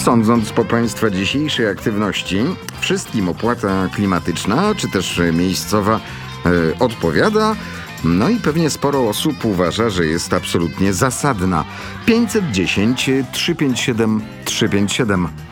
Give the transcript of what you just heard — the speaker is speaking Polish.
Sądząc po Państwa dzisiejszej aktywności, wszystkim opłata klimatyczna, czy też miejscowa odpowiada. No i pewnie sporo osób uważa, że jest absolutnie zasadna. 510 357 357.